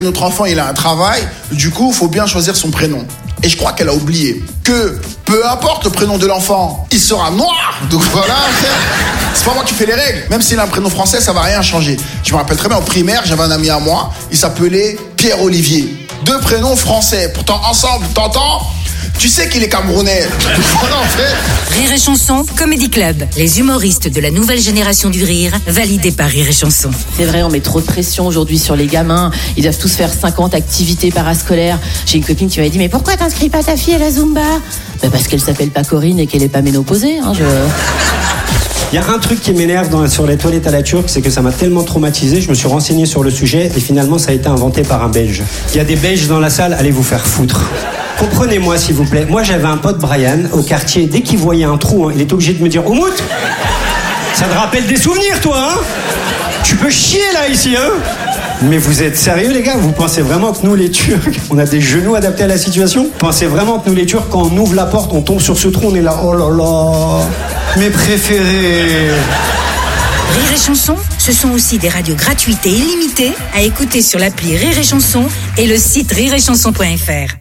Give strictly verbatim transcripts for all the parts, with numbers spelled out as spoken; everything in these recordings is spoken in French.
Notre enfant, il a un travail, du coup, il faut bien choisir son prénom. Et je crois qu'elle a oublié que peu importe le prénom de l'enfant, il sera noir. Donc voilà, c'est pas moi qui fais les règles. Même s'il a un prénom français, ça va rien changer. Je me rappelle très bien, au primaire, j'avais un ami à moi, il s'appelait Pierre-Olivier. Deux prénoms français. Pourtant, ensemble, t'entends ? Tu sais qu'il est camerounais. Voilà, en fait. Rire et Chanson, Comedy Club. Les humoristes de la nouvelle génération du rire, validés par Rire et Chanson. C'est vrai, on met trop de pression aujourd'hui sur les gamins. Ils doivent tous faire cinquante activités parascolaires. J'ai une copine qui m'avait dit, mais pourquoi t'inscris pas ta fille à la Zumba ? Bah parce qu'elle s'appelle pas Corinne et qu'elle est pas ménopausée. Hein, je... Il y a un truc qui m'énerve dans, sur les toilettes à la turque, c'est que ça m'a tellement traumatisé, je me suis renseigné sur le sujet et finalement ça a été inventé par un Belge. Il y a des Belges dans la salle, allez vous faire foutre. Comprenez-moi s'il vous plaît, moi j'avais un pote Brian au quartier, dès qu'il voyait un trou, hein, il était obligé de me dire « Oumout, ça te rappelle des souvenirs toi, hein ? Tu peux chier là ici, hein ?» Mais vous êtes sérieux les gars ? Vous pensez vraiment que nous les Turcs, on a des genoux adaptés à la situation ? Vous pensez vraiment que nous les Turcs, quand on ouvre la porte, on tombe sur ce trou, on est là, oh là là, mes préférés. Rire et Chanson, ce sont aussi des radios gratuites et illimitées à écouter sur l'appli Rire et Chanson et le site rire et chanson point f r.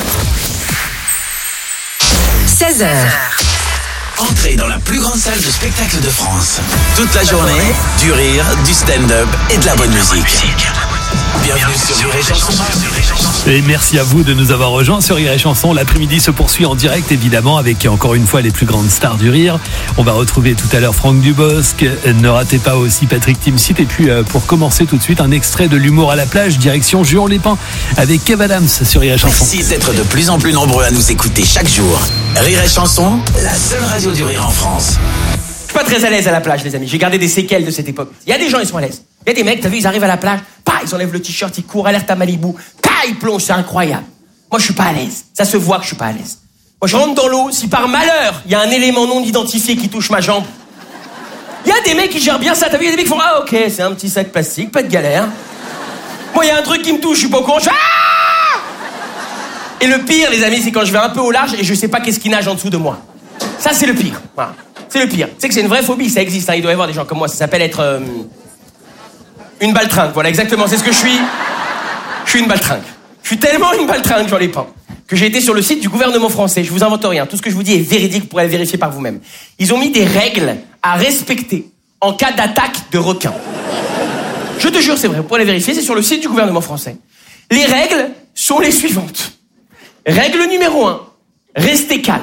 seize heures. Entrez dans la plus grande salle de spectacle de France. Toute la journée, du rire, du stand-up et de la bonne musique. Bienvenue sur Rire et Chanson. Et merci à vous de nous avoir rejoints sur Rire et Chanson. L'après-midi se poursuit en direct, évidemment, avec encore une fois les plus grandes stars du rire. On va retrouver tout à l'heure Franck Dubosc. Ne ratez pas aussi Patrick Timsit. Et puis, pour commencer tout de suite, un extrait de l'humour à la plage, direction Juan-les-Pins, avec Kev Adams sur Rire et Chanson. Merci d'être de plus en plus nombreux à nous écouter chaque jour. Rire et Chanson, la seule radio du rire en France. Je suis pas très à l'aise à la plage, les amis. J'ai gardé des séquelles de cette époque. Il y a des gens, ils sont à l'aise. Il y a des mecs, t'as vu, ils arrivent à la plage, pas, ils enlèvent le t-shirt, ils courent, alerte à Malibu, pas, ils plongent, c'est incroyable. Moi, je suis pas à l'aise. Ça se voit que je suis pas à l'aise. Moi, je rentre dans l'eau, si par malheur, il y a un élément non identifié qui touche ma jambe, il y a des mecs qui gèrent bien ça. T'as vu, il y a des mecs qui font, ah, ok, c'est un petit sac plastique, pas de galère. Moi, il y a un truc qui me touche, je suis pas au courant, je fais, ah! Et le pire, les amis, c'est quand je vais un peu au large et je sais pas qu'est-ce qui nage en dessous de moi. Ça, c'est le pire. Voilà. C'est le pire. C'est que c'est une vraie phobie, ça existe. Hein. Il doit y avoir des gens comme moi. Ça s'appelle être euh, une baltringue. Voilà, exactement. C'est ce que je suis. Je suis une baltringue. Je suis tellement une baltringue, j'en ai pas, que j'ai été sur le site du gouvernement français. Je vous invente rien. Tout ce que je vous dis est véridique. Vous pourrez le vérifier par vous-même. Ils ont mis des règles à respecter en cas d'attaque de requins. Je te jure, c'est vrai. Vous pourrez les vérifier. C'est sur le site du gouvernement français. Les règles sont les suivantes. Règle numéro un. Restez calme.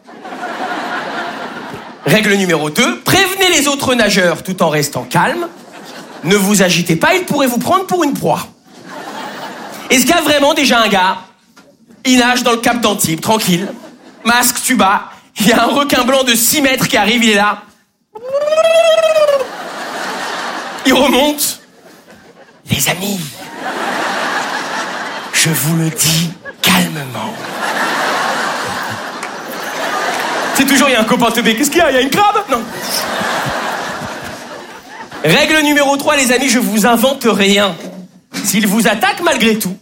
Règle numéro deux, prévenez les autres nageurs tout en restant calme. Ne vous agitez pas, ils pourraient vous prendre pour une proie. Est-ce qu'il y a vraiment déjà un gars, il nage dans le cap d'Antibes, tranquille, masque, tuba, il y a un requin blanc de six mètres qui arrive, il est là. Il remonte. Les amis, je vous le dis calmement. C'est toujours, il y a un copain teubé. Qu'est-ce qu'il y a ? Il y a une crabe ? Non. Règle numéro trois, les amis, je vous invente rien. S'il vous attaque malgré tout,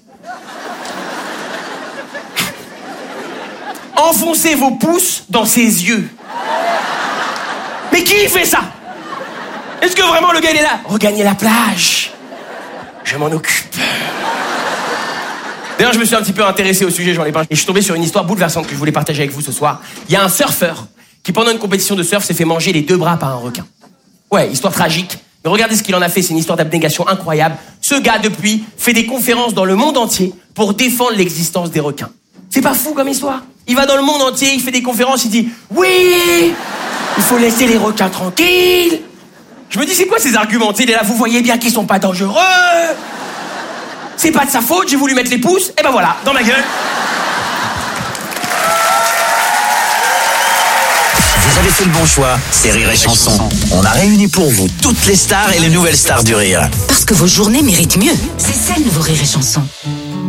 enfoncez vos pouces dans ses yeux. Mais qui fait ça ? Est-ce que vraiment le gars il est là ? Regagnez la plage. Je m'en occupe. D'ailleurs, je me suis un petit peu intéressé au sujet, j'en ai parlé. Et je suis tombé sur une histoire bouleversante que je voulais partager avec vous ce soir. Il y a un surfeur qui, pendant une compétition de surf, s'est fait manger les deux bras par un requin. Ouais, histoire tragique. Mais regardez ce qu'il en a fait, c'est une histoire d'abnégation incroyable. Ce gars, depuis, fait des conférences dans le monde entier pour défendre l'existence des requins. C'est pas fou comme histoire ? Il va dans le monde entier, il fait des conférences, il dit « Oui, il faut laisser les requins tranquilles !» Je me dis, c'est quoi ces arguments ? Il est là, vous voyez bien qu'ils sont pas dangereux. C'est pas de sa faute, j'ai voulu mettre les pouces, et ben voilà, dans ma gueule. Vous avez fait le bon choix, c'est Rire et Chanson. On a réuni pour vous toutes les stars et les nouvelles stars du rire. Parce que vos journées méritent mieux. C'est celle de vos Rire et Chanson.